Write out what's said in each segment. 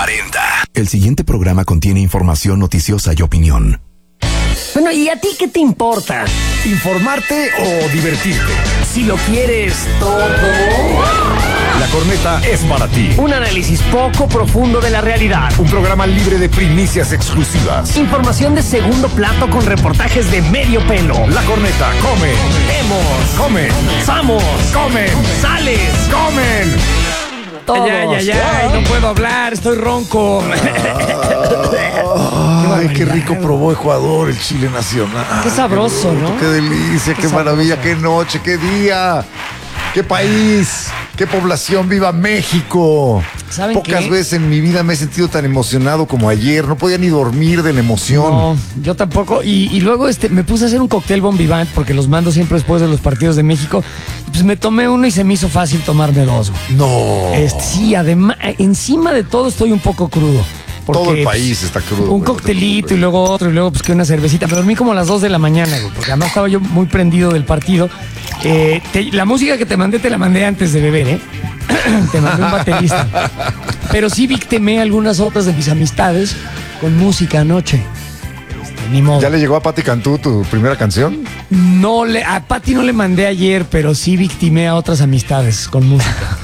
40. El siguiente programa contiene información noticiosa y opinión. Bueno, ¿y a ti qué te importa? ¿Informarte o divertirte? Si lo quieres todo. La Corneta es para ti. Un análisis poco profundo de la realidad. Un programa libre de primicias exclusivas. Información de segundo plato con reportajes de medio pelo. La Corneta come. Vemos. Comen. Vamos. Comen. Sales. Comen. Todos. Ay, no puedo hablar, estoy ronco. Ay, qué rico probó Ecuador el Chile nacional. Qué sabroso, ¿no? Qué delicia, qué maravilla, qué noche, qué día, qué país, qué población. ¡Viva México! ¿Saben Pocas qué? veces en mi vida me he sentido tan emocionado como ayer. No podía ni dormir de la emoción. No, yo tampoco. Y luego me puse a hacer un cóctel Bon Vivant porque los mando siempre después de los partidos de México. Pues me tomé uno y se me hizo fácil tomarme dos, güey. No. Sí, además, encima de todo estoy un poco crudo. Porque, todo el país está crudo. Un coctelito y luego otro y luego pues que una cervecita. Me dormí como a las 2 de la mañana, güey, porque además estaba yo muy prendido del partido. La música que te la mandé antes de beber, ¿eh? Te mandé un baterista. Pero sí victimé algunas otras de mis amistades con música anoche. Ni modo. ¿Ya le llegó a Pati Cantú tu primera canción? A Pati no le mandé ayer, pero sí victimé a otras amistades con música.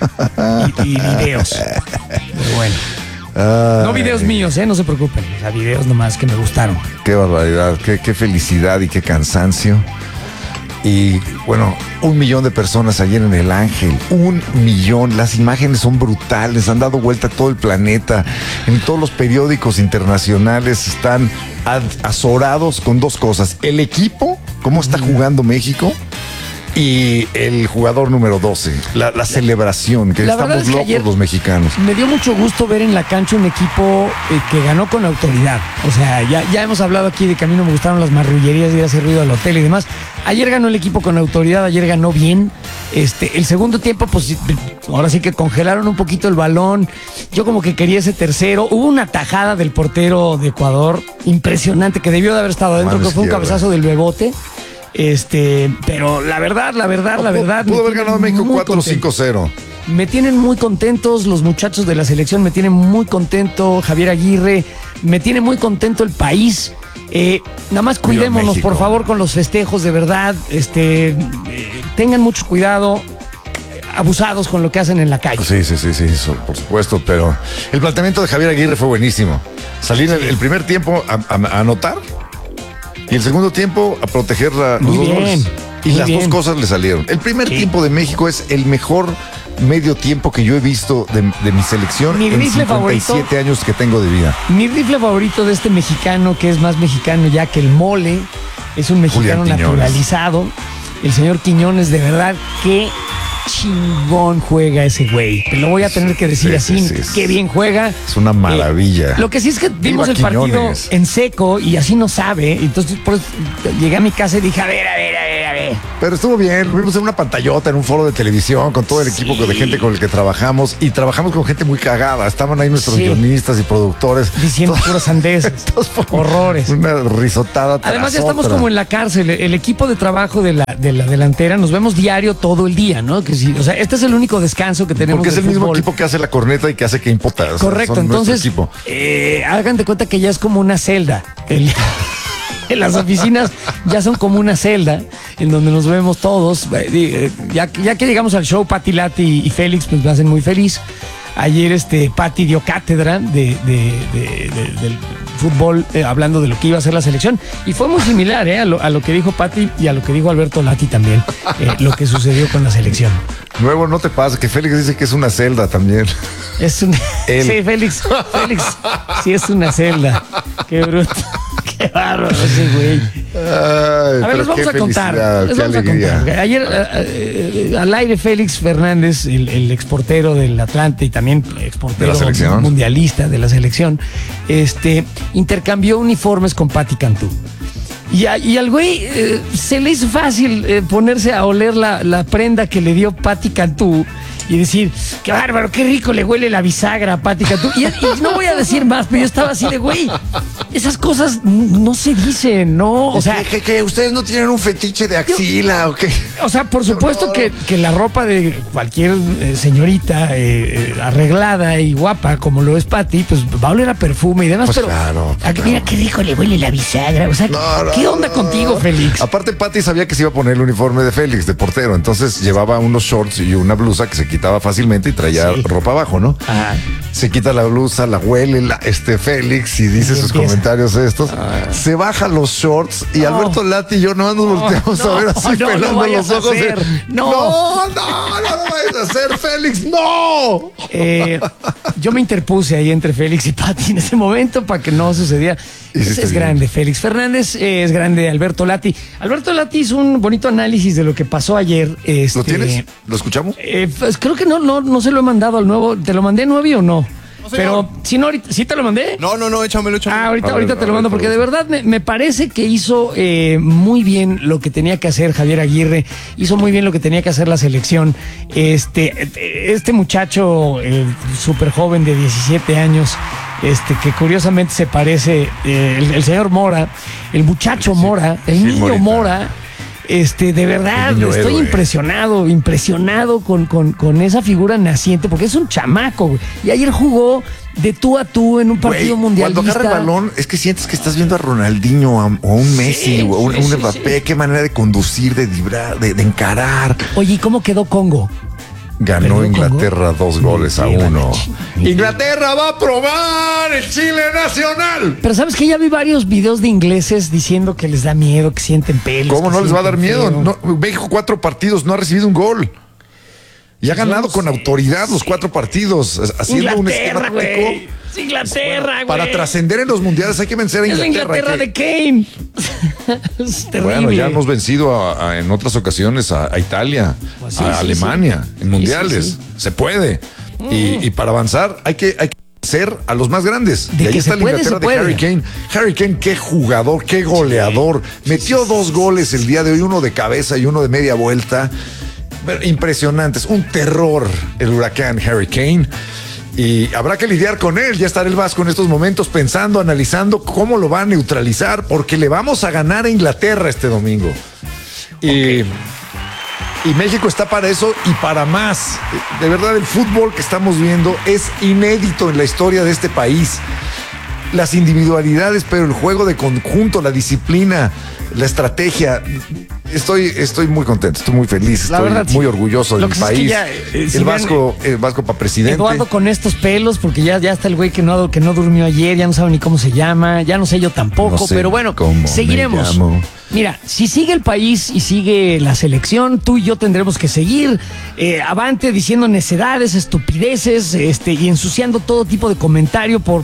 y videos. Pero bueno. No videos míos, no se preocupen. O sea, videos nomás que me gustaron. Qué barbaridad, qué felicidad y qué cansancio. Y bueno, 1 millón de personas ayer en el Ángel. 1 millón. Las imágenes son brutales. Han dado vuelta a todo el planeta. En todos los periódicos internacionales están azorados con dos cosas: el equipo, cómo está jugando México, y el jugador número 12, la celebración, que estamos locos los mexicanos. Me dio mucho gusto ver en la cancha un equipo que ganó con autoridad. O sea, ya hemos hablado aquí de que a mí no me gustaron las marrullerías de ir a hacer ruido al hotel y demás. Ayer ganó el equipo con autoridad, ayer ganó bien. El segundo tiempo, pues ahora sí que congelaron un poquito el balón. Yo como que quería ese tercero. Hubo una tajada del portero de Ecuador impresionante que debió de haber estado adentro, que fue un cabezazo del Bebote. Pero la verdad. Pudo haber ganado México 4-5-0. Me tienen muy contentos los muchachos de la selección, me tienen muy contento Javier Aguirre, me tiene muy contento el país. Nada más cuidémonos, por favor, con los festejos, de verdad. Tengan mucho cuidado. Abusados con lo que hacen en la calle. Sí, por supuesto, pero el planteamiento de Javier Aguirre fue buenísimo. Salir el primer tiempo a anotar y el segundo tiempo a proteger los dos goles. Y las dos cosas le salieron. El primer tiempo de México es el mejor medio tiempo que yo he visto de mi selección en 57 años que tengo de vida. Mi rifle favorito de este mexicano, que es más mexicano ya que el mole, es un mexicano naturalizado. El señor Quiñones, de verdad, qué chingón juega ese güey. Te lo voy a tener que decir así. Qué bien juega. Es una maravilla. Lo que sí es que vimos el partido en seco y así no sabe. Entonces, por eso llegué a mi casa y dije, a ver. Pero estuvo bien. Lo vimos en una pantallota, en un foro de televisión, con todo el equipo de gente con el que trabajamos. Y trabajamos con gente muy cagada. Estaban ahí nuestros guionistas y productores. Diciendo puras sandeces. Horrores. Una risotada. Además, ya estamos como en la cárcel. El equipo de trabajo de la delantera, nos vemos diario todo el día, ¿no? Que sí, o sea, este es el único descanso que tenemos. Porque es el mismo equipo que hace la corneta y que hace que imputa. Correcto, entonces hagan de cuenta que ya es como una celda. En las oficinas ya son como una celda en donde nos vemos todos. Ya que llegamos al show, Pati, Lati y Félix pues me hacen muy feliz. Ayer Pati dio cátedra del fútbol, hablando de lo que iba a hacer la selección, y fue muy similar a lo que dijo Pati y a lo que dijo Alberto Lati también, lo que sucedió con la selección. Luego no te pasa que Félix dice que es una celda también. Sí, Félix sí es una celda. Qué bruto. Qué bárbaro ese güey. A ver, les vamos a contar. Ayer al aire Félix Fernández, el exportero del Atlante y también exportero mundialista de la selección, intercambió uniformes con Pati Cantú. Y al güey se le hizo fácil ponerse a oler la prenda que le dio Pati Cantú. y decir, qué bárbaro, qué rico le huele la bisagra a Pati Cantú. Y no voy a decir más, pero yo estaba así de, güey, esas cosas no se dicen, ¿no? O sea, ¿Que ustedes no tienen un fetiche de axila o qué? O sea, por supuesto que la ropa de cualquier señorita arreglada y guapa, como lo es Pati, pues va a oler a perfume y demás, Pues pero claro. mira qué rico le huele la bisagra. O sea, ¿qué onda contigo, Félix? Aparte, Pati sabía que se iba a poner el uniforme de Félix, de portero, entonces llevaba unos shorts y una blusa que se quitaba fácilmente y traía ropa abajo, ¿no? Ajá. Se quita la blusa, la huele Félix y dice sus comentarios estos. Se baja los shorts y Alberto Lati y yo no nos volteamos a ver así pelando los ojos. No vayas a hacer, Félix, no. Yo me interpuse ahí entre Félix y Pati en ese momento para que no sucediera. Es grande, Félix Fernández, es grande Alberto Lati. Alberto Lati hizo un bonito análisis de lo que pasó ayer. ¿Lo tienes? ¿Lo escuchamos? Pues creo que no se lo he mandado al nuevo. ¿Te lo mandé, Nuevi, o no? Pero si no, ahorita, ¿sí te lo mandé? No, échamelo. Ahorita te lo mando, porque de verdad me parece que hizo muy bien lo que tenía que hacer Javier Aguirre, hizo muy bien lo que tenía que hacer la selección. Este muchacho súper joven de 17 años, que curiosamente se parece, el señor Mora, el muchacho Mora, el niño Morita. Mora. De verdad, estoy impresionado con esa figura naciente, porque es un chamaco, güey. Y ayer jugó de tú a tú en un partido mundialista. Cuando agarra el balón, es que sientes que estás viendo a Ronaldinho o a un Messi o a un Mbappé. Qué manera de conducir, de vibrar, de encarar. Oye, ¿y cómo quedó Congo? Ganó Inglaterra 2-1. Sí, Inglaterra va a probar el Chile nacional. Pero ¿sabes que ya vi varios videos de ingleses diciendo que les da miedo, que sienten pelos? ¿Cómo no les va a dar miedo? Feo. No, México 4 partidos, no ha recibido un gol. Y ha ganado con autoridad los 4 partidos, haciendo un esquema táctico. Es Inglaterra, güey. Para trascender en los mundiales hay que vencer a Es Inglaterra. la Inglaterra de Kane. Es terrible. Bueno, ya hemos vencido en otras ocasiones a Italia, Pues sí, a Alemania, en mundiales. Sí. Se puede. Y para avanzar hay que ser a los más grandes. De y ahí que está se la puede, Inglaterra se de puede. Harry Kane. Harry Kane, qué jugador, qué goleador. Metió 2 goles el día de hoy, uno de cabeza y uno de media vuelta. Impresionantes, un terror el huracán Harry Kane. Y habrá que lidiar con él. Ya estará el Vasco en estos momentos pensando, analizando cómo lo va a neutralizar, porque le vamos a ganar a Inglaterra este domingo. Y México está para eso y para más. De verdad, el fútbol que estamos viendo es inédito en la historia de este país. Las individualidades, pero el juego de conjunto, la disciplina, la estrategia. Estoy muy contento, estoy muy feliz, estoy muy orgulloso del país. El Vasco para presidente. Eduardo con estos pelos, porque ya está el güey que no durmió ayer, ya no sabe ni cómo se llama, ya no sé yo tampoco, No sé pero bueno, cómo seguiremos. me llamo. Mira, si sigue el país y sigue la selección, tú y yo tendremos que seguir avante diciendo necedades, estupideces, y ensuciando todo tipo de comentario por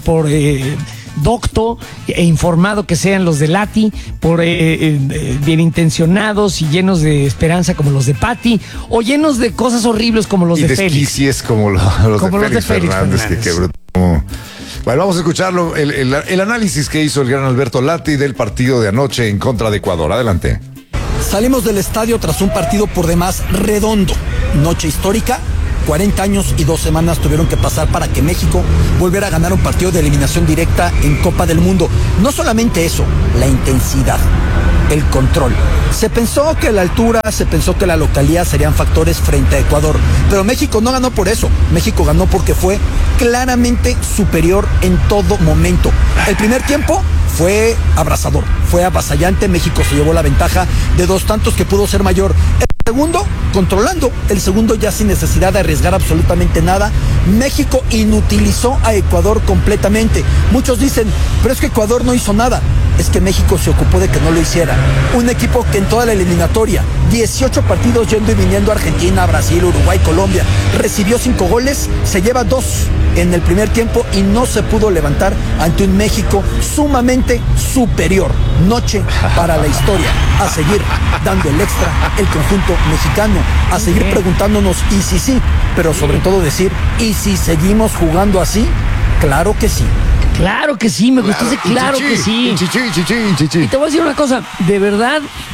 docto e informado que sean los de Lati, por bien intencionados y llenos de esperanza como los de Pati, o llenos de cosas horribles como los y de Félix. desquiciés como los de Félix Fernández. Que bruto. Bueno, vamos a escucharlo, el análisis que hizo el gran Alberto Lati del partido de anoche en contra de Ecuador. Adelante. Salimos del estadio tras un partido por demás redondo. Noche histórica. 40 años y 2 semanas tuvieron que pasar para que México volviera a ganar un partido de eliminación directa en Copa del Mundo. No solamente eso, la intensidad, el control. Se pensó que la altura, se pensó que la localidad serían factores frente a Ecuador, pero México no ganó por eso. México ganó porque fue claramente superior en todo momento. El primer tiempo fue abrasador, fue avasallante. México se llevó la ventaja de 2 tantos que pudo ser mayor. El segundo, controlando. El segundo ya sin necesidad de arriesgar absolutamente nada. México inutilizó a Ecuador completamente. Muchos dicen, pero es que Ecuador no hizo nada. Es que México se ocupó de que no lo hiciera. Un equipo que en toda la eliminatoria, 18 partidos yendo y viniendo a Argentina, Brasil, Uruguay, Colombia, recibió 5 goles, se lleva 2 en el primer tiempo y no se pudo levantar ante un México sumamente superior. Noche para la historia. A seguir dando el extra el conjunto mexicano. A seguir preguntándonos, ¿y si sí? Pero sobre todo decir, ¿y si seguimos jugando así? Claro que sí. Claro que sí, me gustó ese claro que sí. Chichi. Y te voy a decir una cosa, de verdad,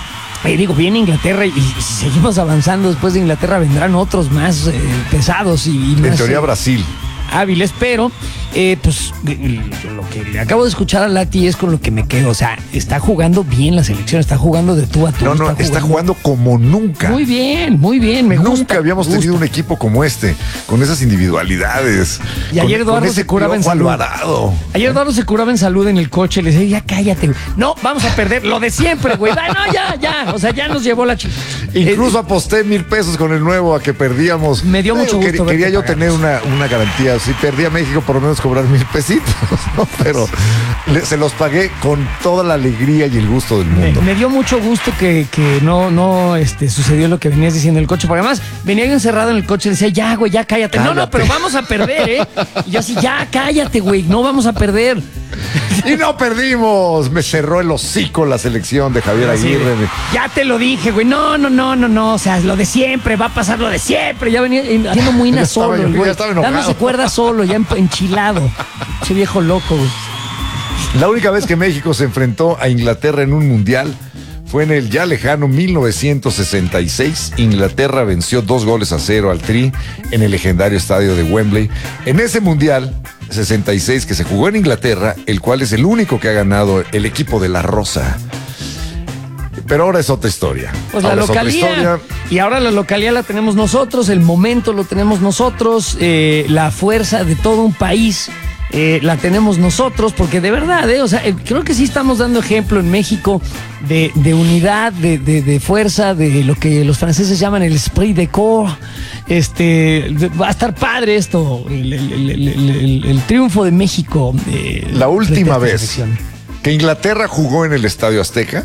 digo, viene Inglaterra y si seguimos avanzando después de Inglaterra vendrán otros más pesados y más. En teoría Brasil. Hábiles, pero pues lo que le acabo de escuchar a Lati es con lo que me quedo. O sea, está jugando bien la selección, está jugando de tú a tú. No, está jugando como nunca. Muy bien, me gusta. Nunca habíamos tenido un equipo como este, con esas individualidades. Y ayer Eduardo se curaba en salud. Alvarado. Ayer Eduardo se curaba en salud en el coche, le decía, ya cállate, güey. No, vamos a perder lo de siempre, güey. No, ya. O sea, ya nos llevó la chica. Incluso aposté $1,000 con el nuevo a que perdíamos. Me dio mucho gusto. Quería yo tener una garantía. Si perdía México, por lo menos cobrar $1,000, ¿no? Pero se los pagué con toda la alegría y el gusto del mundo. Me dio mucho gusto que no sucedió lo que venías diciendo en el coche, porque además venía yo encerrado en el coche y decía, ya, güey, ya cállate. No, pero vamos a perder, ¿eh? Y yo así, ya cállate, güey, no vamos a perder. Y no perdimos. Me cerró el hocico la selección de Javier Aguirre. Ya te lo dije, güey. No. O sea, lo de siempre, va a pasar lo de siempre. Ya venía siendo muy solo, el güey. Dándose cuerda solo, ya enchilado. Ese viejo loco, güey. La única vez que México se enfrentó a Inglaterra en un mundial fue en el ya lejano 1966. Inglaterra venció 2-0 al Tri en el legendario estadio de Wembley. En ese mundial 66 que se jugó en Inglaterra, el cual es el único que ha ganado el equipo de la Rosa. Pero ahora es otra historia. Pues la localía. Y ahora la localidad la tenemos nosotros, el momento lo tenemos nosotros, la fuerza de todo un país la tenemos nosotros, porque de verdad, o sea, creo que sí estamos dando ejemplo en México de unidad, de fuerza, de lo que los franceses llaman el esprit de corps. Va a estar padre esto, el triunfo de México. La última vez que Inglaterra jugó en el Estadio Azteca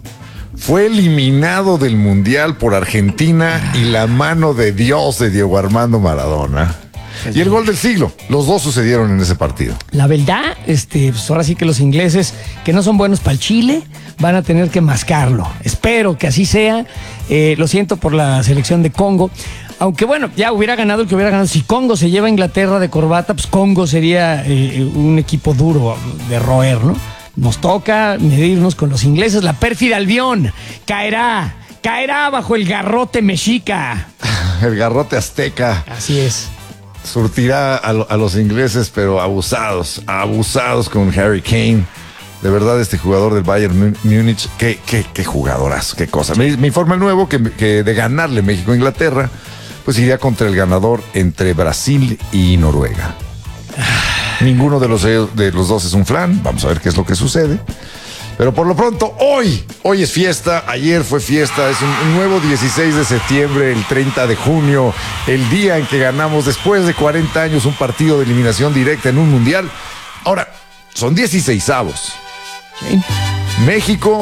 fue eliminado del Mundial por Argentina y la mano de Dios de Diego Armando Maradona. Y el gol del siglo, los dos sucedieron en ese partido. La verdad, pues ahora sí que los ingleses, que no son buenos para el Chile, van a tener que mascarlo. Espero que así sea. Lo siento por la selección de Congo. Aunque bueno, ya hubiera ganado el que hubiera ganado. Si Congo se lleva a Inglaterra de corbata, pues Congo sería un equipo duro de roer, ¿no? Nos toca medirnos con los ingleses. La pérfida Albión caerá bajo el garrote mexica. El garrote azteca. Así es. Surtirá a los ingleses, pero abusados con Harry Kane. De verdad, este jugador del Bayern Múnich, qué jugadorazo, qué cosa. Me informa el nuevo que de ganarle México a Inglaterra, pues iría contra el ganador entre Brasil y Noruega. Ninguno de los dos es un flan. Vamos a ver qué es lo que sucede. Pero por lo pronto, hoy es fiesta, ayer fue fiesta, es un nuevo 16 de septiembre, el 30 de junio, el día en que ganamos después de 40 años un partido de eliminación directa en un mundial. Ahora, son 16avos. Sí. México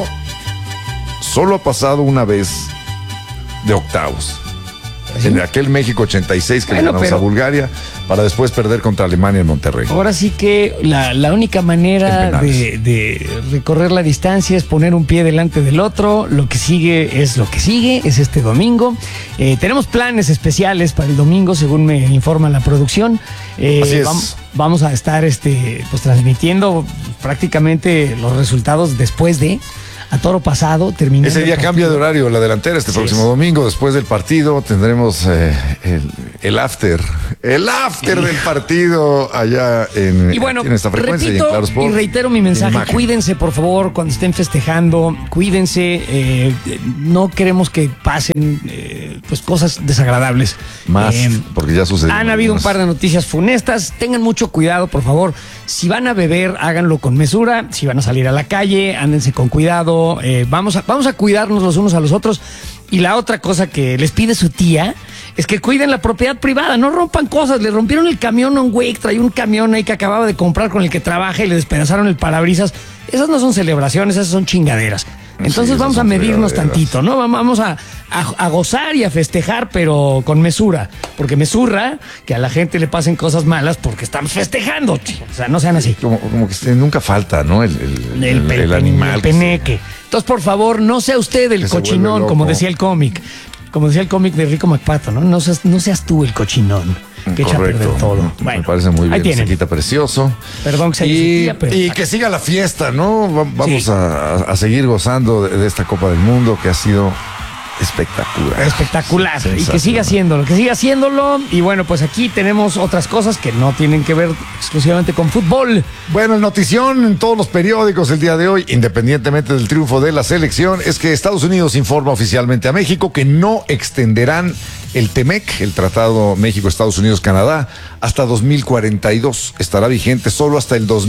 solo ha pasado una vez de octavos. ¿Sí? En aquel México 86 que le ganamos a Bulgaria, para después perder contra Alemania en Monterrey. Ahora sí que la única manera de recorrer la distancia es poner un pie delante del otro. Lo que sigue es este domingo. Tenemos planes especiales para el domingo, según me informa la producción. Así es. Vamos a estar pues transmitiendo prácticamente los resultados después de a toro pasado, terminando. Ese día cambia de horario la delantera. Próximo domingo, después del partido, tendremos el after del partido allá en esta frecuencia. Repito, y en Claro Sport, y reitero mi mensaje: cuídense, por favor, cuando estén festejando, cuídense. No queremos que pasen pues cosas desagradables. Más, porque ya sucedió. Han habido un par de noticias funestas. Tengan mucho cuidado, por favor. Si van a beber, háganlo con mesura. Si van a salir a la calle, ándense con cuidado. Vamos a cuidarnos los unos a los otros. Y la otra cosa que les pide su tía es que cuiden la propiedad privada, no rompan cosas. Le rompieron el camión a un güey que traía un camión ahí que acababa de comprar con el que trabaja y le despedazaron el parabrisas. Esas no son celebraciones, esas son chingaderas. Entonces sí, vamos a medirnos tantito, ¿no? Vamos a gozar y a festejar, pero con mesura. Porque me zurra que a la gente le pasen cosas malas porque están festejando. O sea, no sean así. Como que nunca falta, ¿no? El animal. El peneque. Entonces, por favor, no sea usted el cochinón, como decía el cómic. Como decía el cómic de Rico McPato, ¿no? No seas tú el cochinón. que echa a perder todo. Me parece muy bien. Se quita precioso. Perdón que se discutía, pero... Y que siga la fiesta, ¿no? Vamos a seguir gozando de esta Copa del Mundo que ha sido espectacular. Y que siga haciéndolo. Y bueno, pues aquí tenemos otras cosas que no tienen que ver exclusivamente con fútbol. Bueno, el notición en todos los periódicos el día de hoy, independientemente del triunfo de la selección, es que Estados Unidos informa oficialmente a México que no extenderán el TEMEC, el Tratado México-Estados Unidos-Canadá, hasta 2042. Estará vigente solo hasta el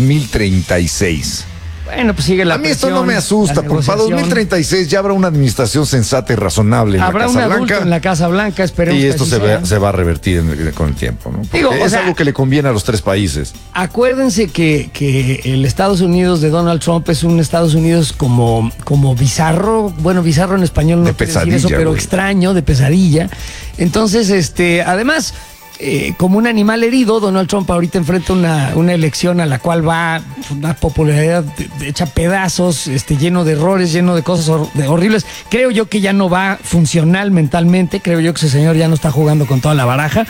2036. Bueno, pues sigue la A mí esto no me asusta, porque para 2036 ya habrá una administración sensata y razonable en la Casa Blanca. Habrá un adulto en la Casa Blanca, esperemos. Y esto se va a revertir con el tiempo, ¿no? Digo, es algo que le conviene a los tres países. Acuérdense que el Estados Unidos de Donald Trump es un Estados Unidos como bizarro. Bueno, bizarro en español no quiere decir eso, pero extraño, de pesadilla. Entonces, además... como un animal herido, Donald Trump ahorita enfrenta una elección a la cual va una popularidad hecha pedazos, lleno de errores, lleno de cosas horribles. Creo yo que ya no va funcional mentalmente, creo yo que ese señor ya no está jugando con toda la baraja,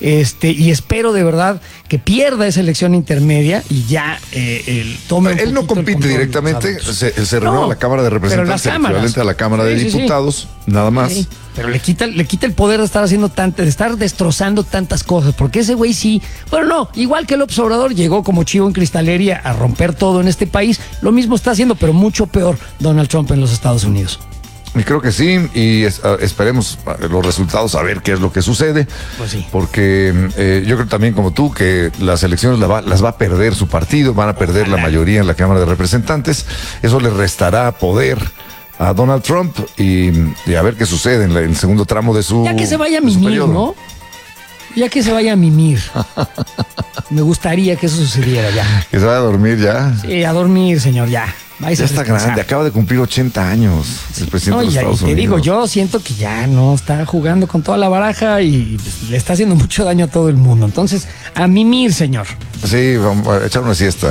y espero de verdad que pierda esa elección intermedia y ya tome Él no compite directamente, se renueva a la Cámara de Representantes, equivalente a la Cámara de Diputados, nada más. Sí. Pero le quita el poder de estar de estar destrozando tantas cosas, porque ese güey sí, bueno, no, igual que López Obrador llegó como chivo en cristalería a romper todo en este país, lo mismo está haciendo, pero mucho peor Donald Trump en los Estados Unidos. Y creo que sí, y esperemos los resultados, a ver qué es lo que sucede. Pues sí. Porque yo creo también como tú que las elecciones las va a perder su partido, van a perder la mayoría en la Cámara de Representantes, eso le restará poder a Donald Trump y a ver qué sucede en el segundo tramo de su... Ya que se vaya a mimir, ¿no? Ya que se vaya a mimir. Me gustaría que eso sucediera ya. Que se vaya a dormir ya. Sí, a dormir, señor, ya. Ya está grande, acaba de cumplir 80 años el presidente de los Estados Unidos. Te digo, yo siento que ya no está jugando con toda la baraja y le está haciendo mucho daño a todo el mundo. Entonces, a mimir, señor. Sí, vamos a echar una siesta.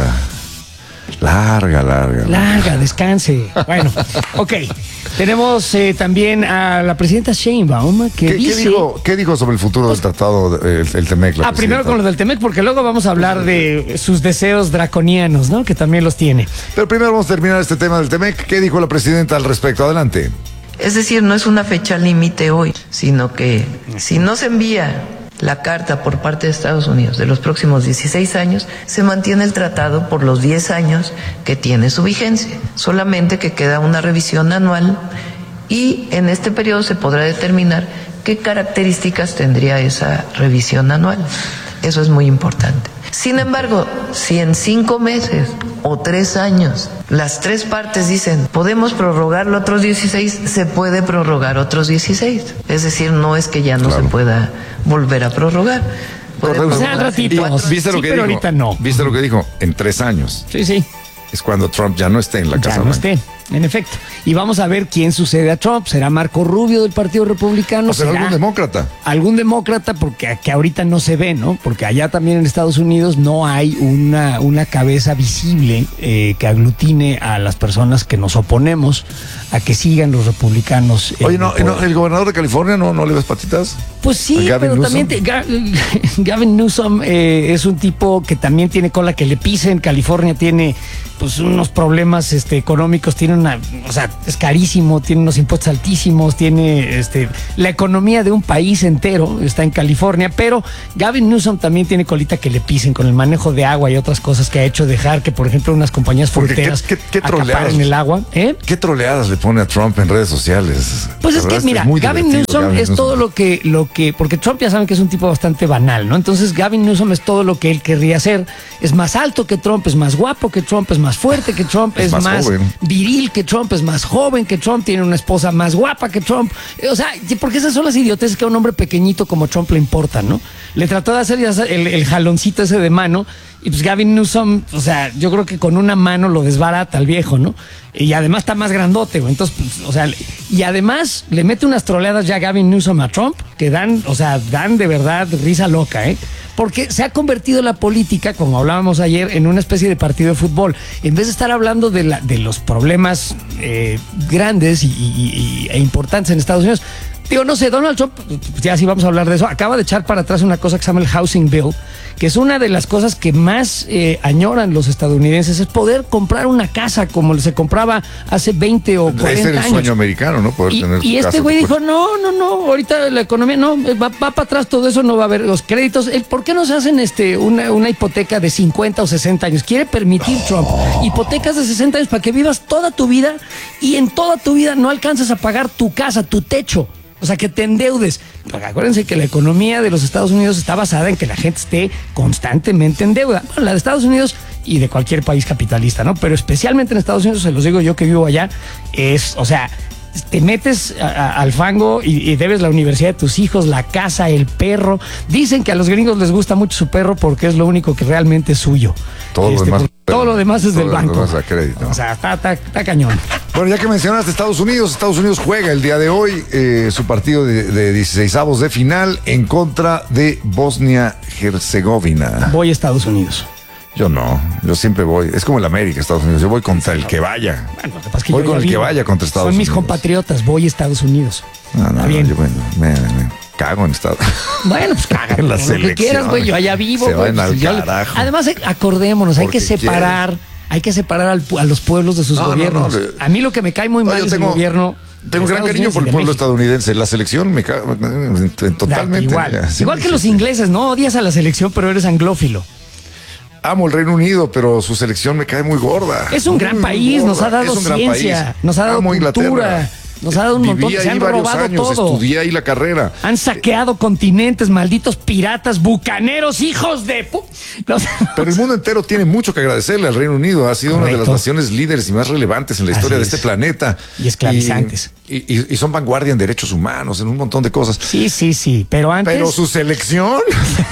Larga, descanse. Bueno, ok. Tenemos también a la presidenta Sheinbaum que dice... ¿Qué dijo sobre el futuro del tratado el TEMEC? Primero con lo del TEMEC, porque luego vamos a hablar de sus deseos draconianos, ¿no? Que también los tiene. Pero primero vamos a terminar este tema del TEMEC. ¿Qué dijo la presidenta al respecto? Adelante. Es decir, no es una fecha límite hoy, sino que si no se envía la carta por parte de Estados Unidos de los próximos 16 años, se mantiene el tratado por los 10 años que tiene su vigencia. Solamente que queda una revisión anual y en este periodo se podrá determinar qué características tendría esa revisión anual. Eso es muy importante. Sin embargo, si en 5 meses o 3 años las tres partes dicen podemos prorrogarlo otros 16, se puede prorrogar otros 16. Es decir, no es que ya no se pueda volver a prorrogar. ¿Viste lo que dijo? Ahorita no. ¿Viste lo que dijo? En 3 años. Sí. Es cuando Trump ya no esté en la Casa Blanca. Ya no esté, en efecto. Y vamos a ver quién sucede a Trump. ¿Será Marco Rubio del Partido Republicano? ¿O será algún demócrata? Algún demócrata, porque que ahorita no se ve, ¿no? Porque allá también en Estados Unidos no hay una cabeza visible que aglutine a las personas que nos oponemos a que sigan los republicanos. Oye, ¿el gobernador de California no le ves patitas? Pues sí, pero Newsom? También Gavin Newsom es un tipo que también tiene cola que le pisen. California tiene pues unos problemas económicos, es carísimo, tiene unos impuestos altísimos, tiene la economía de un país entero está en California, pero Gavin Newsom también tiene colita que le pisen con el manejo de agua y otras cosas que ha hecho dejar que, por ejemplo, unas compañías fruteras acaparen el agua. ¿Qué troleadas le pone a Trump en redes sociales? Pues es que, mira, Gavin Newsom es todo lo que, porque Trump ya saben que es un tipo bastante banal, ¿no? Entonces Gavin Newsom es todo lo que él querría hacer, es más alto que Trump, es más guapo que Trump, es más fuerte que Trump, es más viril que Trump, es más joven que Trump, tiene una esposa más guapa que Trump, o sea, porque esas son las idioteces que a un hombre pequeñito como Trump le importan, ¿no? Le trató de hacer el jaloncito ese de mano y pues Gavin Newsom, o sea, yo creo que con una mano lo desbarata al viejo, ¿no? Y además está más grandote, güey. Entonces, pues, o sea, y además le mete unas troleadas ya Gavin Newsom a Trump que dan de verdad risa loca, ¿eh? Porque se ha convertido la política, como hablábamos ayer, en una especie de partido de fútbol. En vez de estar hablando de los problemas grandes e importantes en Estados Unidos, Digo, no sé, Donald Trump, ya sí vamos a hablar de eso, acaba de echar para atrás una cosa que se llama el Housing Bill, que es una de las cosas que más añoran los estadounidenses, es poder comprar una casa como se compraba hace 20 o 40 años. Ese es el sueño americano, ¿no? Poder tener Y este casa, güey dijo, no, ahorita la economía, no, va para atrás todo eso, no va a haber los créditos. ¿Por qué no se hacen una hipoteca de 50 o 60 años? Quiere permitir Trump hipotecas de 60 años para que vivas toda tu vida y en toda tu vida no alcanzas a pagar tu casa, tu techo. O sea, que te endeudes. Porque acuérdense que la economía de los Estados Unidos está basada en que la gente esté constantemente en deuda. Bueno, la de Estados Unidos y de cualquier país capitalista, ¿no? Pero especialmente en Estados Unidos, se los digo yo que vivo allá, o sea, te metes al fango y debes la universidad de tus hijos, la casa, el perro. Dicen que a los gringos les gusta mucho su perro porque es lo único que realmente es suyo. Todo lo demás es del banco. Demás a crédito. O sea, está cañón. Bueno, ya que mencionaste Estados Unidos juega el día de hoy su partido de 16avos de final en contra de Bosnia-Herzegovina. Voy a Estados Unidos. Yo no, yo siempre voy. Es como el América, Estados Unidos. Yo voy contra el que vaya. Bueno, lo que pasa es que voy yo con el vivo. que vaya contra Estados Son Unidos. mis compatriotas, voy a Estados Unidos. No, bien. yo me cago en Estados Bueno, pues caga. En la lo que selección. quieras, güey, yo allá vivo. Se güey, van al yo- carajo. Además, acordémonos, hay Porque que separar. Hay que separar a los pueblos de sus No, gobiernos. no, a mí lo que me cae muy mal yo es el tengo- gobierno. Tengo de gran Estados cariño Unidos por y el de pueblo México. estadounidense. La selección me cago totalmente. Igual, Así igual me que los dijiste. ingleses, ¿no? Odias a la selección, pero eres anglófilo. Amo el Reino Unido, pero su selección me cae muy gorda. Es un gran Muy país, nos gorda. ha dado Es un gran ciencia, país. nos ha dado Amo cultura, Inglaterra. nos ha dado un montón, Viví se ahí han varios robado años, todo. estudié ahí la carrera. Han saqueado continentes, malditos piratas, bucaneros, hijos de... Pero el mundo entero tiene mucho que agradecerle al Reino Unido. Ha sido una de las Correcto. naciones líderes y más relevantes en la historia Así de es. este planeta. Y esclavizantes. Y son vanguardia en derechos humanos, en un montón de cosas. Sí, pero antes... Pero su selección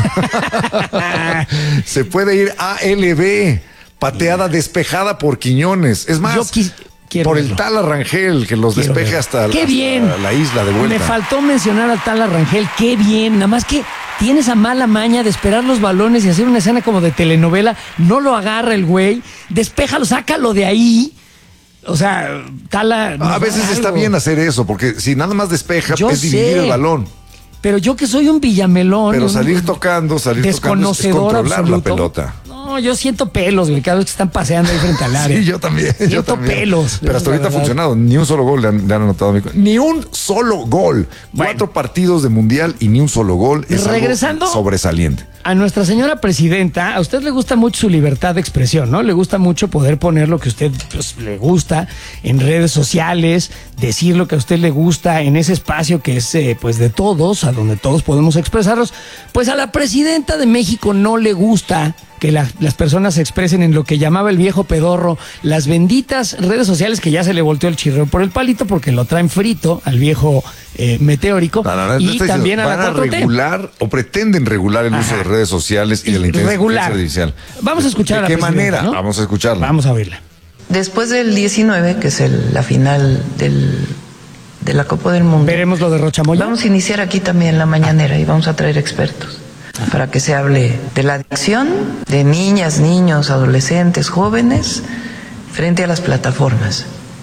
se puede ir a ALB, pateada despejada por Quiñones. Es más, Yo quiero por el verlo. tal Arrangel que los Quiero despeje verlo. hasta ¡Qué bien! la isla de vuelta. Me faltó mencionar al tal Arrangel, qué bien, nada más que tiene esa mala maña de esperar los balones y hacer una escena como de telenovela, no lo agarra el güey, despéjalo, sácalo de ahí. O sea, Tala... nos A veces da está algo. bien hacer eso, porque si nada más despeja, Yo es dividir sé. el balón. Pero yo que soy un villamelón... Pero un salir tocando es desconocedor controlar absoluto. la pelota. No, yo siento pelos, güey, cada vez que están paseando ahí frente al área. Sí, yo también. Siento yo también. pelos. Pero hasta la ahorita ha verdad. funcionado. Ni un solo gol le han anotado a México. Ni un solo gol. Bueno. 4 partidos de mundial y ni un solo gol. Es Regresando- algo sobresaliente. A nuestra señora presidenta, a usted le gusta mucho su libertad de expresión, ¿no? Le gusta mucho poder poner lo que a usted pues, le gusta en redes sociales, decir lo que a usted le gusta en ese espacio que es pues de todos, a donde todos podemos expresarlos. Pues a la presidenta de México no le gusta que las personas se expresen en lo que llamaba el viejo pedorro, las benditas redes sociales que ya se le volteó el chirreo por el palito porque lo traen frito al viejo meteórico y Está también diciendo, a la van a 4T. regular o pretenden regular el uso de redes sociales y de la inteligencia Regular. artificial. Vamos a escuchar a ¿De la qué presidenta, manera? ¿no? Vamos a escucharla. Vamos a oírla. Después del 19, que es la final de la Copa del Mundo, Veremos lo de Rochamoya. vamos a iniciar aquí también la mañanera y vamos a traer expertos para que se hable de la adicción de niñas, niños, adolescentes, jóvenes frente a las plataformas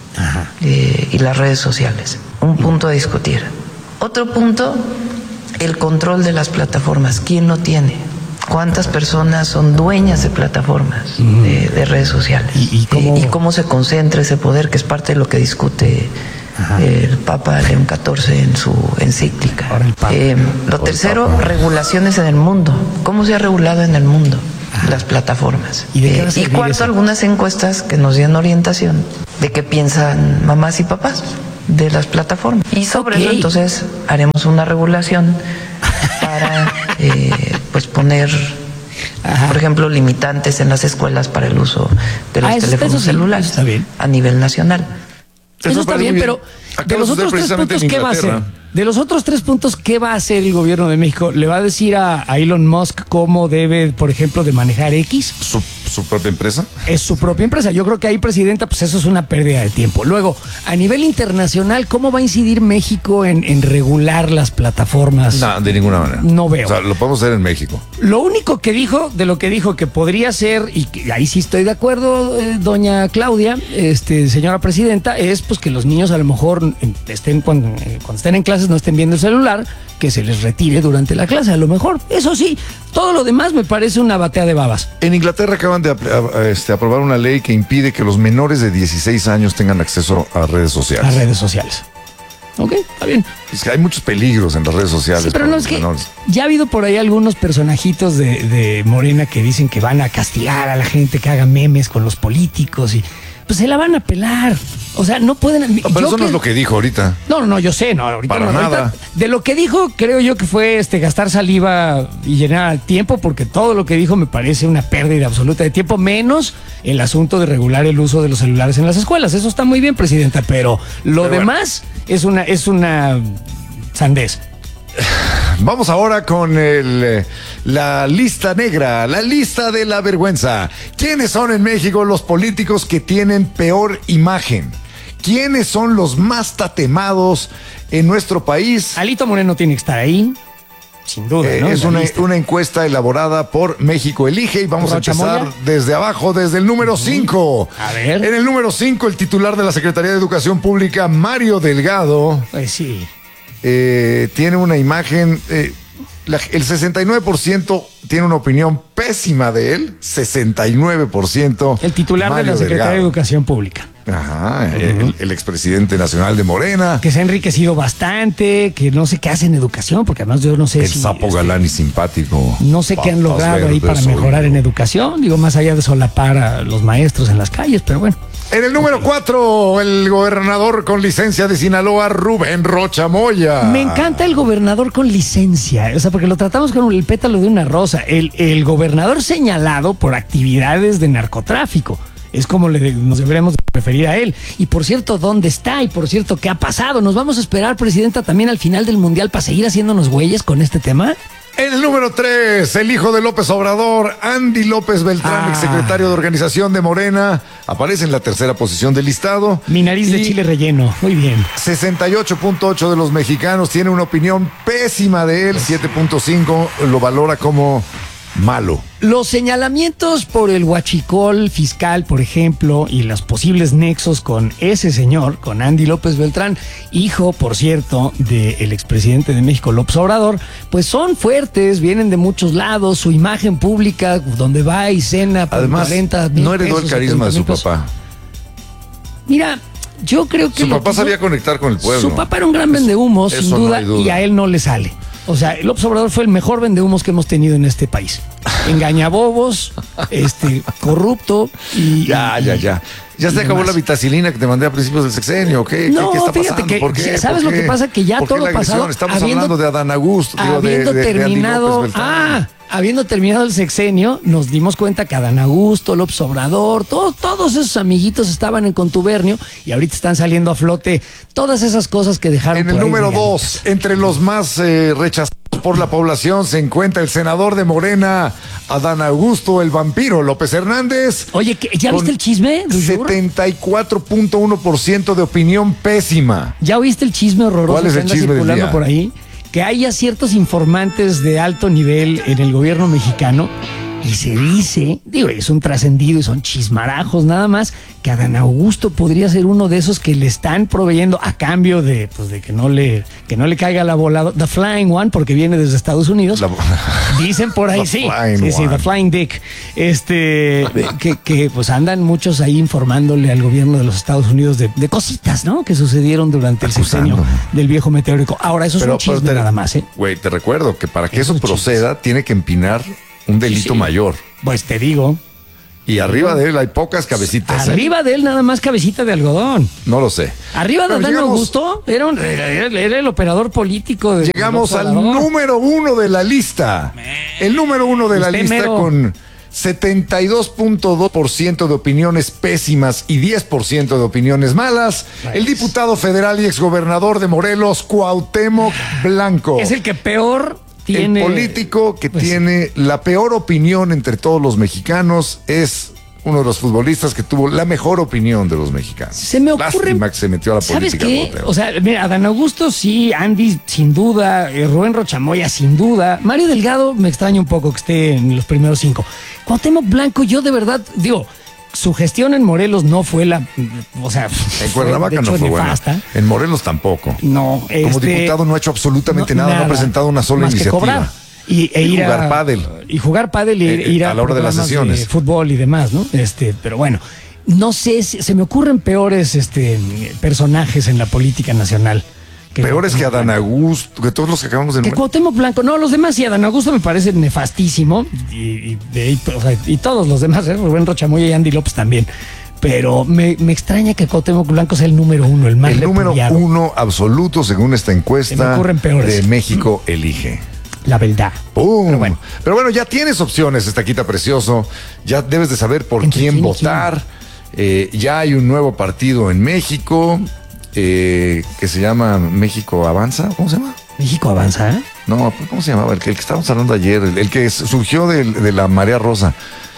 y las redes sociales. Un punto a discutir. Otro punto, el control de las plataformas. ¿Quién lo tiene? ¿Cuántas personas son dueñas de plataformas de redes sociales? ¿Y cómo? Y cómo se concentra ese poder, que es parte de lo que discute el Papa León XIV en su encíclica. Ahora el Papa. Lo tercero, regulaciones en el mundo. ¿Cómo se ha regulado en el mundo las plataformas? ¿Y de qué va a Y servir cuarto, eso? algunas encuestas que nos dieron orientación de qué piensan mamás y papás de las plataformas. Y sobre Ok. eso entonces haremos una regulación para pues poner, por ejemplo, limitantes en las escuelas para el uso de los teléfonos eso sí, celulares eso está bien. a nivel nacional. Eso está parece bien, muy pero Acaba de los suceder otros 3 precisamente puntos, en ¿qué va a hacer? Inglaterra. De los otros 3 puntos, ¿qué va a hacer el gobierno de México? ¿Le va a decir a Elon Musk cómo debe, por ejemplo, de manejar X? su propia empresa? Es su propia empresa. Yo creo que ahí, presidenta, pues eso es una pérdida de tiempo. Luego, a nivel internacional, ¿cómo va a incidir México en regular las plataformas? No, de ninguna manera. No veo. O sea, lo podemos hacer en México. Lo único que dijo, de lo que dijo que podría ser, y que ahí sí estoy de acuerdo, doña Claudia, señora presidenta, es pues que los niños a lo mejor estén cuando estén en clases no estén viendo el celular, que se les retire durante la clase, a lo mejor. Eso sí, todo lo demás me parece una batea de babas. En Inglaterra acaban de aprobar una ley que impide que los menores de 16 años tengan acceso a redes sociales. A redes sociales. Ok, está bien. Es que hay muchos peligros en las redes sociales. Sí, pero no, es que menores. ya ha habido por ahí algunos personajitos de Morena que dicen que van a castigar a la gente que haga memes con los políticos y pues se la van a pelar. O sea, no pueden... No, pero eso no es lo que dijo ahorita. No, yo sé, no, ahorita Para no, nada. ahorita, de lo que dijo, creo yo que fue gastar saliva y llenar al tiempo, porque todo lo que dijo me parece una pérdida absoluta de tiempo, menos el asunto de regular el uso de los celulares en las escuelas. Eso está muy bien, presidenta, pero lo demás es una sandez. Vamos ahora con la lista negra, la lista de la vergüenza. ¿Quiénes son en México los políticos que tienen peor imagen? ¿Quiénes son los más tatemados en nuestro país? Alito Moreno tiene que estar ahí, sin duda, ¿no? Es una encuesta elaborada por México Elige y vamos a empezar ¿Chamoya? desde abajo, desde el número 5. A ver. En el número 5, el titular de la Secretaría de Educación Pública, Mario Delgado, Pues sí. tiene una imagen... el 69% tiene una opinión pésima de él, 69%. El titular Mario de la Secretaría de Delgado. Educación Pública. Ajá, el expresidente nacional de Morena. Que se ha enriquecido bastante, que no sé qué hace en educación, porque además yo no sé El sapo galán y simpático. no sé qué han Papas logrado ahí para verdes, mejorar oigo. en educación, digo, más allá de solapar a los maestros en las calles, pero bueno. En el número 4, el gobernador con licencia de Sinaloa, Rubén Rocha Moya. Me encanta el gobernador con licencia, o sea, porque lo tratamos con el pétalo de una rosa. El gobernador señalado por actividades de narcotráfico. Es como nos deberíamos referir a él. Y por cierto, ¿dónde está? Y por cierto, ¿qué ha pasado? ¿Nos vamos a esperar, presidenta, también al final del Mundial para seguir haciéndonos güeyes con este tema? En el número 3, el hijo de López Obrador, Andy López Beltrán, exsecretario de Organización de Morena, aparece en la tercera posición del listado. Mi nariz de chile relleno. Muy bien. 68.8 de los mexicanos tiene una opinión pésima de él, 7.5 lo valora como malo. Los señalamientos por el huachicol fiscal, por ejemplo, y los posibles nexos con ese señor, con Andy López Beltrán, hijo, por cierto, del expresidente de México, López Obrador, pues son fuertes, vienen de muchos lados, su imagen pública, donde va y cena por Además, 40,000 no heredó el pesos, carisma de su 70,000 pesos. papá. Mira, yo creo que Su papá sabía conectar con el pueblo. Su papá era un gran vendehumos, sin eso no duda, hay duda. y a él no le sale. O sea, López Obrador fue el mejor vendehumos que hemos tenido en este país. Engañabobos, corrupto y... Ya. Ya se acabó demás. la vitacilina que te mandé a principios del sexenio. ¿Qué está fíjate pasando? que, ¿Por qué? ¿sabes ¿Por lo qué? que pasa? Que ya ¿Por qué todo la agresión? pasado... Estamos hablando de Adán Augusto, digo, habiendo de Andy terminado... López Beltrán. Habiendo terminado el sexenio, nos dimos cuenta que Adán Augusto, López Obrador, todos esos amiguitos estaban en contubernio y ahorita están saliendo a flote todas esas cosas que dejaron En el por ahí número regalitas. 2, entre los más rechazados por la población, se encuentra el senador de Morena, Adán Augusto, el vampiro López Hernández. Oye, ¿ya con viste el chisme? 74.1% de opinión pésima. ¿Ya oíste el chisme horroroso ¿Cuál es que el anda chisme del circulando día? por ahí? Que haya ciertos informantes de alto nivel en el gobierno mexicano y se dice, digo, es un trascendido y son chismarajos nada más, que Adán Augusto podría ser uno de esos que le están proveyendo a cambio de, pues, de que no le caiga la volada, The Flying One, porque viene desde Estados Unidos. Dicen por ahí, The sí, Flying sí, One. The Flying Dick. Que pues andan muchos ahí informándole al gobierno de los Estados Unidos de cositas, ¿no? Que sucedieron durante el sexenio Acusando. del viejo meteórico. Ahora, eso es un chisme nada más, ¿eh? Güey, te recuerdo que para que Es eso un proceda, tiene que empinar un delito Sí. mayor. Pues te digo, Y arriba de él hay pocas cabecitas. arriba de él nada más cabecita de algodón. No lo sé. Arriba de Pero Adán llegamos- Augusto era el operador político de Llegamos López al Obrador. número 1 de la lista. El número 1 de la Usted lista mero. con 72.2% de opiniones pésimas y 10% de opiniones malas. El diputado federal y exgobernador de Morelos, Cuauhtémoc Blanco. Es el que peor tiene... El político que pues, tiene la peor opinión entre todos los mexicanos es uno de los futbolistas que tuvo la mejor opinión de los mexicanos. Se me ocurre... Lástima que se metió a la ¿Sabes política. qué? O sea, mira, Adán Augusto sí, Andy sin duda, Rubén Rochamoya sin duda, Mario Delgado me extraña un poco que esté en los primeros 5. Cuauhtémoc Blanco, yo de verdad, digo, su gestión en Morelos no fue la... O sea, En Cuernavaca no fue buena. En Morelos tampoco. No, Como diputado no ha hecho absolutamente nada, no ha presentado una sola más iniciativa. Que cobrar. Y jugar pádel. Y jugar pádel y ir a la hora de las sesiones. De fútbol y demás, ¿no? Pero bueno, no sé, se me ocurren peores personajes en la política nacional. Peores que Adán Augusto, que todos los que acabamos de nombrar. Que Cuauhtémoc Blanco, no, los demás sí, Adán Augusto me parece nefastísimo. Y todos los demás, Rubén Rochamoya y Andy López también. Pero me extraña que Cuauhtémoc Blanco sea el número 1, el más repudiado. El número 1 absoluto, según esta encuesta se me ocurren peores. De México Elige. La verdad. Pero bueno, ya tienes opciones, Estaquita Precioso. Ya debes de saber por quién votar. Ya hay un nuevo partido en México que se llama México Avanza. ¿Cómo se llama? México Avanza, ¿eh? No, ¿cómo se llamaba? El que estábamos hablando ayer, el que surgió de la Marea Rosa.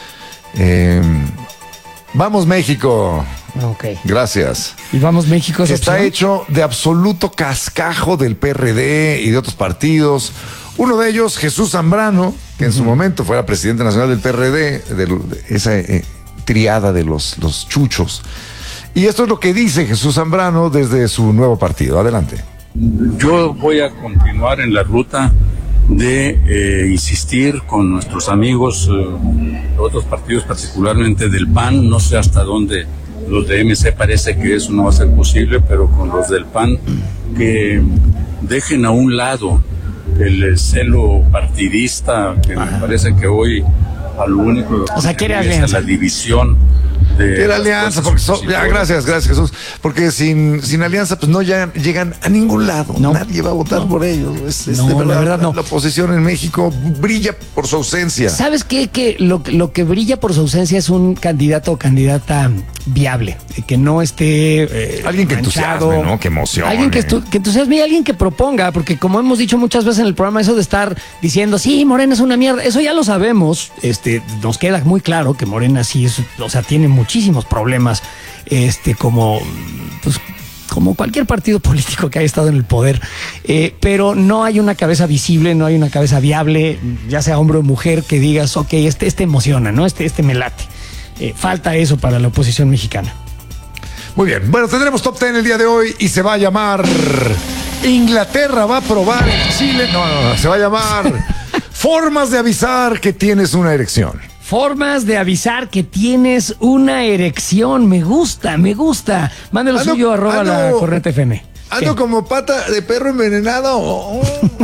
Vamos México. Ok. Gracias. Y Vamos México. Está hecho de absoluto cascajo del PRD y de otros partidos. Uno de ellos, Jesús Zambrano, que en su momento fuera presidente nacional del PRD, de esa triada de los chuchos. Y esto es lo que dice Jesús Zambrano desde su nuevo partido. Adelante. Yo voy a continuar en la ruta de insistir con nuestros amigos de otros partidos, particularmente del PAN. No sé hasta dónde los de MC parece que eso no va a ser posible, pero con los del PAN que dejen a un lado el celo partidista, que me parece que hoy a lo único quiere alianza, la división de la alianza, porque gracias Jesús, porque sin alianza pues no llegan a ningún lado, nadie va a votar por ellos. La verdad no. La oposición en México brilla por su ausencia. ¿Sabes qué? Que lo que brilla por su ausencia es un candidato o candidata viable, que no esté alguien que entusiasme, ¿no? Que emocione. Alguien que entusiasme y alguien que proponga, porque como hemos dicho muchas veces en el programa, eso de estar diciendo, sí, Morena es una mierda, eso ya lo sabemos, nos queda muy claro que Morena sí es, tiene muchísimos problemas, como cualquier partido político que haya estado en el poder, pero no hay una cabeza visible, no hay una cabeza viable, ya sea hombre o mujer, que digas, ok, este emociona, ¿no? Este me late. Falta eso para la oposición mexicana. Muy bien, bueno, tendremos Top 10 el día de hoy y se va a llamar Inglaterra va a probar en Chile. No, se va a llamar Formas de avisar que tienes una erección. Formas de avisar que tienes una erección. Me gusta. Mándalo suyo @ la Corneta FM. Ando como pata de perro envenenado.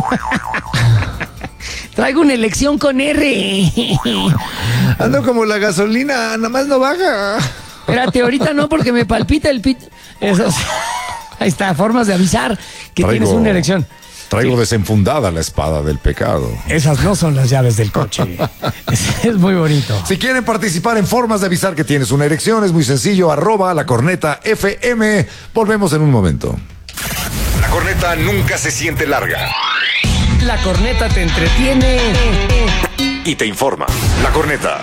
Traigo una elección con R. Ando como la gasolina, nada más no baja. Espérate, ahorita no, porque me palpita el pit. Ahí está, formas de avisar que tienes una erección. Traigo desenfundada la espada del pecado. Esas no son las llaves del coche. Es muy bonito. Si quieren participar en Formas de avisar que tienes una erección, es muy sencillo, @ la Corneta FM. Volvemos en un momento. La corneta nunca se siente larga. La corneta te entretiene y te informa. La Corneta.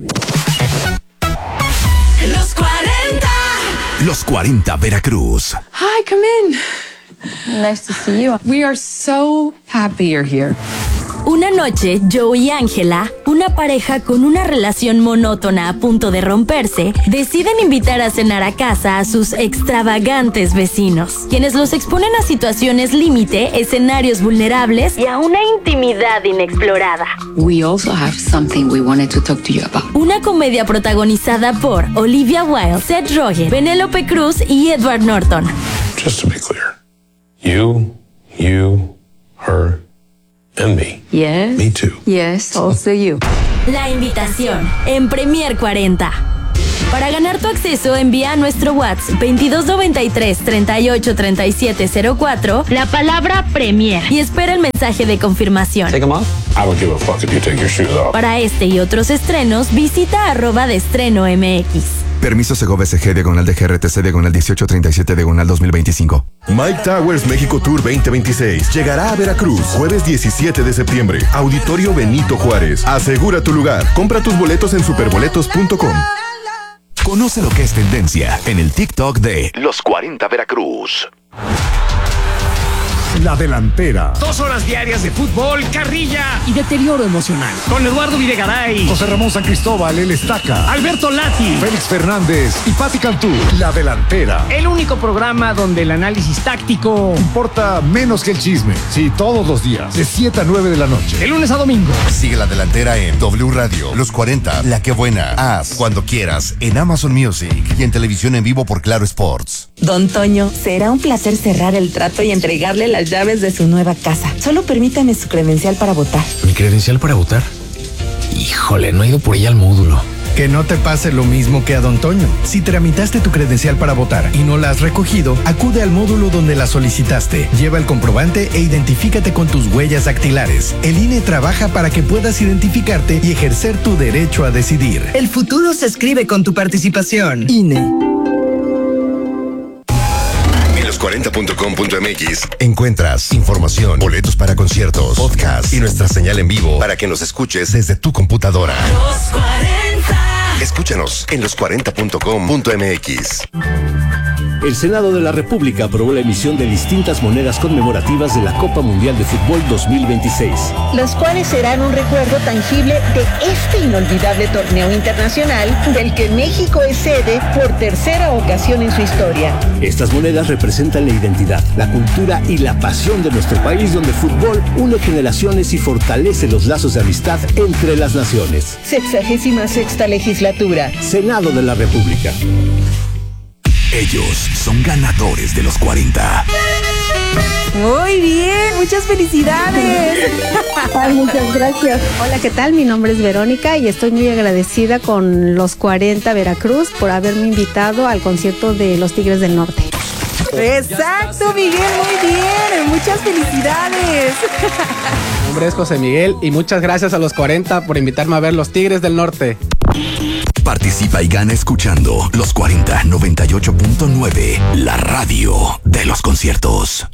Los 40. Los 40 Veracruz. Hi, come in. Nice to see you. We are so happy you're here. Una noche, Joe y Ángela, una pareja con una relación monótona a punto de romperse, deciden invitar a cenar a casa a sus extravagantes vecinos, quienes los exponen a situaciones límite, escenarios vulnerables y a una intimidad inexplorada. We also have something we wanted to talk to you about. Una comedia protagonizada por Olivia Wilde, Seth Rogen, Penélope Cruz y Edward Norton. Just to be clear, you, her, and me. Yes. Me too. Yes, also you. La invitación en Premier 40. Para ganar tu acceso, envía a nuestro WhatsApp 2293 38 37 04 la palabra Premier y espera el mensaje de confirmación. Take them off. I would give a fuck if you take your shoes off. Para este y otros estrenos, visita @deestreno MX. Permiso Segov SG /DGRTC /1837 /2025. Mike Towers México Tour 2026 llegará a Veracruz jueves 17 de septiembre. Auditorio Benito Juárez. Asegura tu lugar. Compra tus boletos en superboletos.com. Conoce lo que es tendencia en el TikTok de Los 40 Veracruz. La Delantera. 2 horas diarias de fútbol, carrilla y deterioro emocional. Con Eduardo Videgaray, José Ramón San Cristóbal, el Estaca, Alberto Lati, Félix Fernández y Pati Cantú. La Delantera. El único programa donde el análisis táctico importa menos que el chisme. Sí, todos los días, de 7 a 9 de la noche. De lunes a domingo. Sigue La Delantera en W Radio, Los 40, La Que Buena, Haz, cuando quieras, en Amazon Music y en televisión en vivo por Claro Sports. Don Toño, será un placer cerrar el trato y entregarle las llaves de su nueva casa. Solo permítame su credencial para votar. ¿Mi credencial para votar? Híjole, no he ido por ella al módulo. Que no te pase lo mismo que a Don Toño. Si tramitaste tu credencial para votar y no la has recogido, acude al módulo donde la solicitaste. Lleva el comprobante e identifícate con tus huellas dactilares. El INE trabaja para que puedas identificarte y ejercer tu derecho a decidir. El futuro se escribe con tu participación. INE. 40.com.mx encuentras información, boletos para conciertos, podcast y nuestra señal en vivo para que nos escuches desde tu computadora. Los 40. Escúchanos en los40.com.mx. El Senado de la República aprobó la emisión de distintas monedas conmemorativas de la Copa Mundial de Fútbol 2026. Los cuales serán un recuerdo tangible de este inolvidable torneo internacional del que México es sede por tercera ocasión en su historia. Estas monedas representan la identidad, la cultura y la pasión de nuestro país, donde el fútbol une generaciones y fortalece los lazos de amistad entre las naciones. 66ª legislatura. Senado de la República. Ellos son ganadores de los 40. Muy bien, muchas felicidades. Ay, muchas gracias. Hola, ¿qué tal? Mi nombre es Verónica y estoy muy agradecida con los 40 Veracruz por haberme invitado al concierto de los Tigres del Norte. Exacto, Miguel, muy bien. Muchas felicidades. Mi nombre es José Miguel y muchas gracias a los 40 por invitarme a ver los Tigres del Norte. Participa y gana escuchando Los 40 98.9, la radio de los conciertos.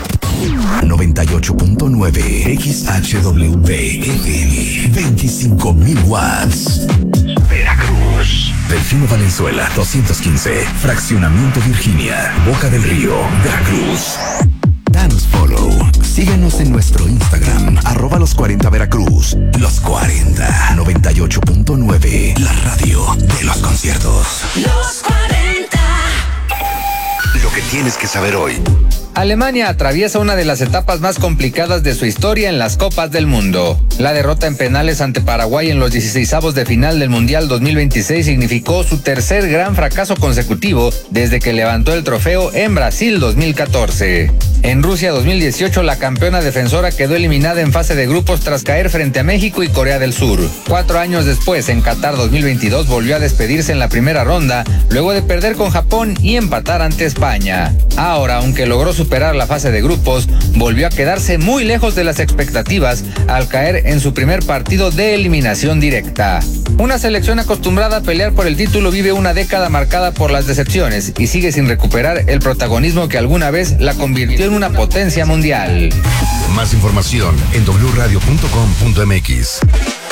98.9 XHWV FM, 25,000 watts. Veracruz. Delfino Valenzuela, 215. Fraccionamiento Virginia, Boca del Río, Veracruz. Danos follow. Síguenos en nuestro Instagram, @los 40 Veracruz. Los 40 98.9, la radio de los conciertos. Los 40. Lo que tienes que saber hoy. Alemania atraviesa una de las etapas más complicadas de su historia en las Copas del Mundo. La derrota en penales ante Paraguay en los 16avos de final del Mundial 2026 significó su tercer gran fracaso consecutivo desde que levantó el trofeo en Brasil 2014. En Rusia 2018, la campeona defensora quedó eliminada en fase de grupos tras caer frente a México y Corea del Sur. 4 años después, en Qatar 2022, volvió a despedirse en la primera ronda, luego de perder con Japón y empatar ante España. Ahora, aunque logró superar la fase de grupos, volvió a quedarse muy lejos de las expectativas al caer en su primer partido de eliminación directa. Una selección acostumbrada a pelear por el título vive una década marcada por las decepciones y sigue sin recuperar el protagonismo que alguna vez la convirtió en una potencia mundial. Más información en wradio.com.mx.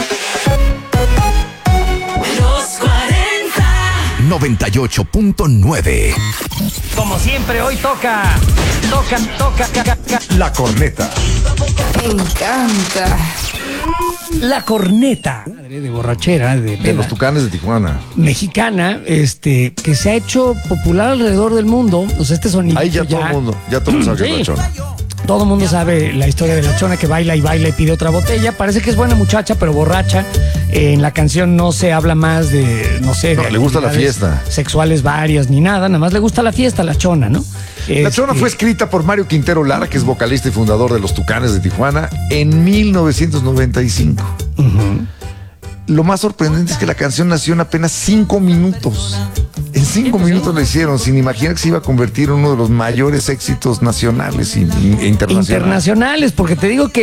Los 40. 98.9. Como siempre, hoy toca. La corneta. Me encanta. La corneta de borrachera de los Tucanes de Tijuana, mexicana, que se ha hecho popular alrededor del mundo. O sea, este sonido ahí ya todo el mundo sabe que es la Chona. Todo el mundo sabe la historia de la Chona, que baila y baila y pide otra botella. Parece que es buena muchacha, pero borracha. En la canción no se habla más de, no sé, le gusta la fiesta, sexuales varias ni nada, nada más le gusta la fiesta, la Chona, ¿no? La Chona fue escrita por Mario Quintero Lara, que es vocalista y fundador de los Tucanes de Tijuana, en 1995. Lo más sorprendente es que la canción nació en apenas 5 minutos. En 5 minutos la hicieron, sin imaginar que se iba a convertir en uno de los mayores éxitos nacionales e internacionales. Internacionales, porque te digo que